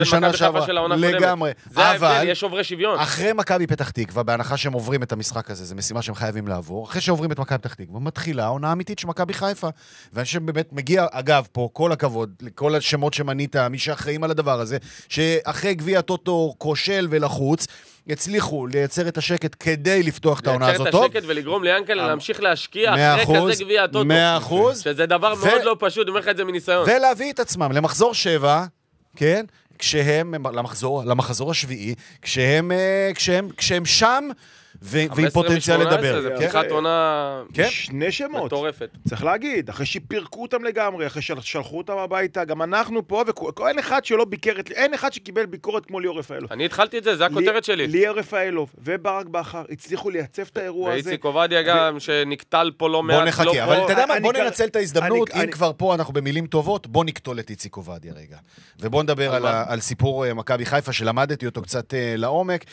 בשנה שעברה, לגמרי. זה ההבדל, יש עוברי שוויון. אחרי מכבי פתח תקווה, בהנחה שהם עוברים את המשחק הזה, זו משימה שהם חייבים לעבור, אחרי שעוברים את מכבי פתח תקווה, מתחילה העונה האמיתית של מכבי חיפה. ואני חושב באמת מגיע, אגב, פה, כל הכבוד, לכל השמות שמנית, מי שאחראים על הדבר הזה, שאחרי גביע הטוטו כושל ולחוץ, יצליחו לייצר את השקט כדי לפתוח את העונה הזאת טוב. לייצר את השקט ולגרום ליאנקל'ה להמשיך להשקיע אחרי כזה גביע הטוטו. 100%. שזה דבר מאוד לא פשוט, אומר לך את זה מניסיון. ולהביא את עצמם למחזור 7, כן? כשהם, למחזור השביעי, כשהם שם, ועם פוטנציאל לדבר. זה פתיחת עונה שני שמות. מטורפת. צריך להגיד, אחרי שפירקו אותם לגמרי, אחרי ששלחו אותם הביתה, גם אנחנו פה, ואין אחד שלא ביקר, אין אחד שקיבל ביקורת כמו ליאור רפאלוב. אני התחלתי את זה, זה הכותרת שלי. ליאור רפאלוב וברק בכר הצליחו לייצב את האירוע הזה. ואיציק עובדיה גם, שנקטל פה לא מעט. בוא נחכה, אבל אתה יודע מה, בוא ננצל את ההזדמנות, אם כבר פה אנחנו במילים טובות, בוא נקטול את איציק עובדיה רגע. ובוא נדבר על סיפור מכבי חיפה, שלמדתי אותו קצת לעומק.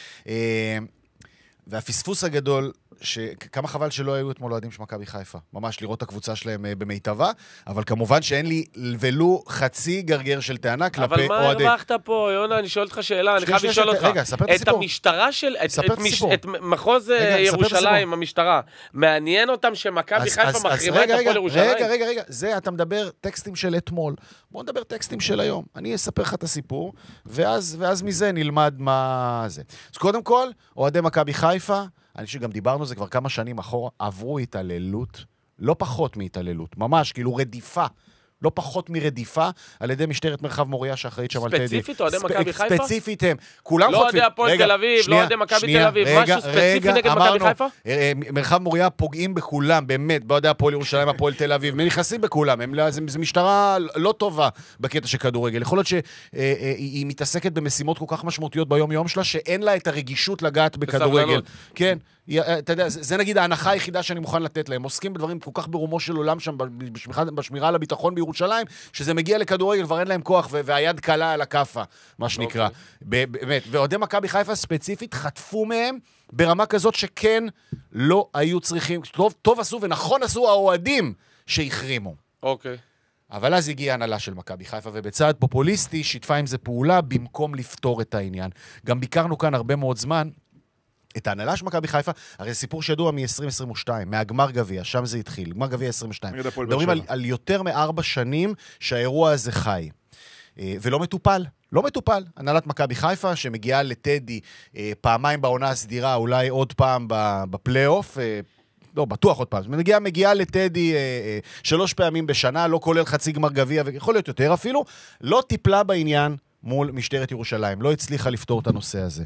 והפספוס הגדול, כמה חבל שלא היו אתמול אוהדים של מכבי חיפה. ממש לראות את הקבוצה שלהם במיטבה, אבל כמובן שאין לי ולו חצי גרגר של טענה כלפי אוהדים. אבל מה הרווחת פה, יונה? אני שואל אותך שאלה, אני חייב לשאול אותך. רגע, ספר את הסיפור. את המשטרה של, את מחוז ירושלים, המשטרה, מעניין אותם שמכבי חיפה מחרימה את הפועל ירושלים? רגע, זה אתה מדבר טקסטים של אתמול. בוא נדבר טקסטים של היום. אני אספר לך את הסיפור, ואז מזה נלמד מה זה. אז קודם כל, אוהדי מכבי חיפה, אני חושב שגם דיברנו זה כבר כמה שנים אחורה, עברו התעללות, לא פחות מהתעללות, ממש, כאילו רדיפה, לא פחות מרדיפה, על ידי משטרת מרחב מוריה שאחראית שם על טדי. ספציפית, אוהדי מכבי חיפה? ספציפית הם, כולם לא אוהדי הפועל תל אביב, לא אוהדי מכבי תל אביב, משהו ספציפי נגד מכבי חיפה? מרחב מוריה פוגעים בכולם, באמת, באוהדי הפועל ירושלים, הפועל תל אביב, הם נכנסים בכולם, זו משטרה לא טובה בקטע של כדורגל. יכול להיות שהיא מתעסקת במשימות כל כך משמעותיות ביום יום שלה, שאין לה את הרגישות לגעת בכדורגל. כן. אתה יודע, זה נגיד ההנחה היחידה שאני מוכן לתת להם. עוסקים בדברים כל כך ברומו של עולם שם, בשמירה על הביטחון בירושלים, שזה מגיע לכדורגל, כבר אין להם כוח, והיד קלה על הכפה, מה שנקרא. באמת. ואוהדי מכבי חיפה ספציפית חטפו מהם ברמה כזאת שכן לא היו צריכים, טוב עשו ונכון עשו האוהדים שהחרימו. אוקיי. אבל אז הגיעה הנהלה של מכבי חיפה, ובצעד פופוליסטי שיתפה עם זה פעולה במקום לפתור את העניין. גם ביקרנו כאן הרבה מאוד זמן, את ההנהלה של מכבי חיפה, הרי זה סיפור שידוע מ-2022, מהגמר גביע, שם זה התחיל, גמר גביע 22. מדברים על יותר מ4 שנים שהאירוע הזה חי. ולא מטופל, לא מטופל. הנהלת מכבי חיפה, שמגיעה לטדי פעמיים בעונה הסדירה, אולי עוד פעם בפלייאוף, לא, בטוח עוד פעם. מגיעה לטדי 3 פעמים בשנה, לא כולל חצי גמר גביע, ויכול להיות יותר אפילו, לא טיפלה בעניין מול משטרת ירושלים, לא הצליחה לפתור את הנושא הזה.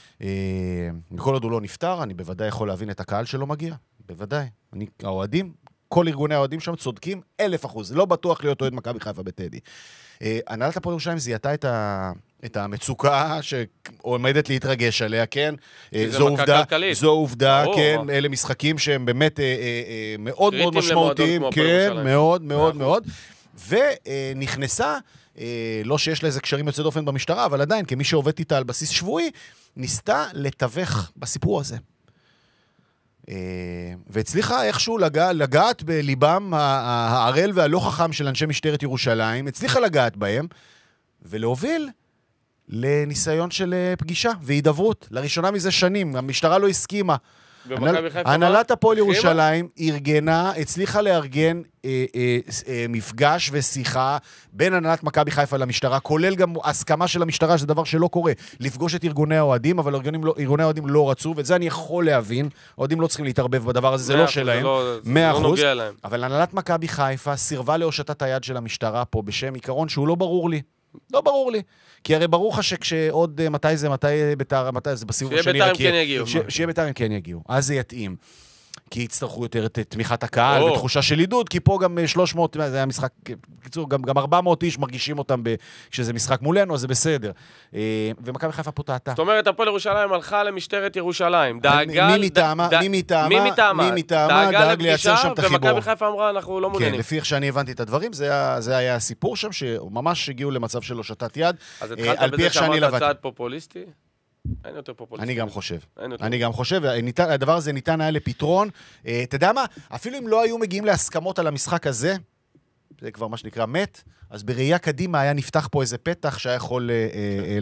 כל עוד הוא לא נפטר, אני בוודאי יכול להבין את הקהל שלא מגיע. בוודאי. האוהדים, כל ארגוני האוהדים שם צודקים 1000%. לא בטוח להיות אוהד מכבי חיפה בטדי. הנהלת הפועל ירושלים זיהתה את המצוקה שעומדת להתרגש עליה, כן? זו עובדה, כן? אלה משחקים שהם באמת מאוד מאוד משמעותיים, כן? מאוד מאוד מאוד. ונכנסה, לא שיש לה איזה קשרים יוצא דופן במשטרה, אבל עדיין, כמי שעובד איתה על בסיס שבועי, ניסתה לתווך בסיפור הזה. והצליחה איכשהו לגעת בליבם הערל והלא חכם של אנשי משטרת ירושלים, הצליחה לגעת בהם, ולהוביל לניסיון של פגישה והידברות. לראשונה מזה שנים, המשטרה לא הסכימה. הנהלת הפועל ירושלים הצליחה לארגן מפגש ושיחה בין הנהלת מכבי חיפה למשטרה, כולל גם הסכמה של המשטרה, שזה דבר שלא קורה, לפגוש את ארגוני האוהדים, אבל ארגוני האוהדים לא רצו, ואת זה אני יכול להבין, האוהדים לא צריכים להתערבב בדבר הזה, זה לא שלהם, 100%, אבל הנהלת מכבי חיפה סירבה להושטת היד של המשטרה פה, בשם עיקרון שהוא לא ברור לי. לא ברור לי. כי הרי ברור לך שכשעוד מתי זה בסיבוב השני, שיהיה בית"ר הם כן יגיעו. אז זה יתאים. כי יצטרכו יותר את תמיכת הקהל ותחושה של עידוד, כי פה גם 300, זה היה משחק, בקיצור, גם 400 איש מרגישים אותם כשזה משחק מולנו, אז זה בסדר. ומכבי חיפה פה טעתה. זאת אומרת, הפועל ירושלים הלכה למשטרת ירושלים. מי מטעמה דאג לייצר שם את החיבור. ומכבי חיפה אמרה, אנחנו לא מעוניינים. כן, לפי איך שאני הבנתי את הדברים, זה היה הסיפור שם, שממש הגיעו למצב של הושטת יד. אז התחלת בזה שאמרת צעד פופוליסטי? אין יותר פופוליסטי. אני גם חושב, הדבר הזה ניתן היה לפתרון. אתה יודע מה? אפילו אם לא היו מגיעים להסכמות על המשחק הזה, זה כבר מה שנקרא מת, אז בראייה קדימה היה נפתח פה איזה פתח שהיה יכול